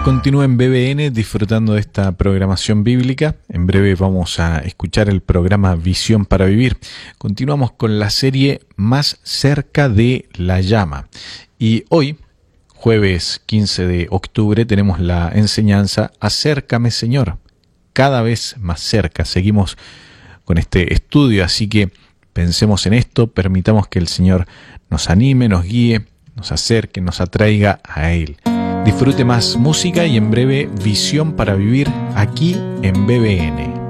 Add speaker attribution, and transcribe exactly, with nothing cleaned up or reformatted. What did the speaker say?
Speaker 1: Continúa en B B N disfrutando de esta programación bíblica. En breve vamos a escuchar el programa Visión para Vivir. Continuamos con la serie Más cerca de la llama. Y hoy, jueves quince de octubre, tenemos la enseñanza Acércame, Señor. Cada vez más cerca. Seguimos con este estudio, así que pensemos en esto, permitamos que el Señor nos anime, nos guíe, nos acerque, nos atraiga a Él. Disfrute más música y en breve Visión para Vivir aquí en B B N.